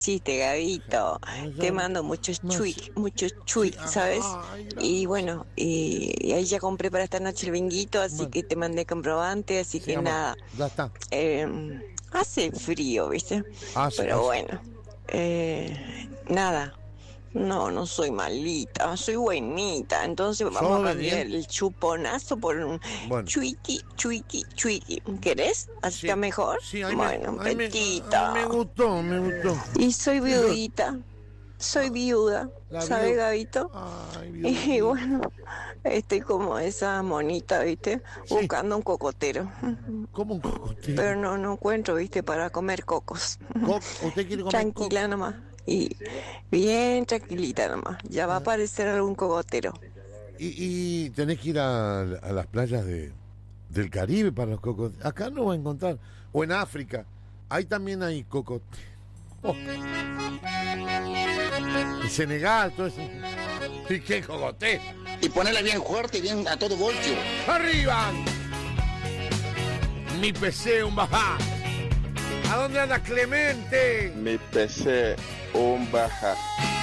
chiste, Gabito. Te mando muchos chuy, ¿sabes? Ay, Y gracias. bueno, y ahí ya compré para esta noche el binguito, así Bueno, que te mandé comprobante, así sí, que amor, nada. ya está. Hace frío, ¿viste? Hace, Pero hace. bueno, nada. No, no soy malita, soy buenita. Entonces vamos a ¿Sos cambiar obediente? el chuponazo por un Bueno, chuiqui, chuiqui, chuiqui. ¿Querés? ¿Así está sí, mejor? sí, Bueno, a mí me petita. gustó, me gustó. Y soy Eso, viudita, soy ah, viuda, la ¿sabe, vio. Gabito? Ay, Y viudita. bueno, estoy como esa monita, ¿viste? Sí, Buscando un cocotero. como un Pero cocotero. no encuentro, ¿viste? Para comer cocos. ¿Usted quiere comer Tranquila coco? nomás. Y bien tranquilita nomás. Ya va a Ah, aparecer algún cocotero. y tenés que ir a las playas del Caribe para los cocoteros. Acá no va a encontrar. O en África. Ahí también hay cocoteros. Oh, en Senegal, todo eso. ¿Y qué cocotero? Y ponerla bien fuerte, bien a todo voltio. ¡Arriba! Mi PC, un bajá. ¿A dónde anda Clemente? Mi PC, un baja.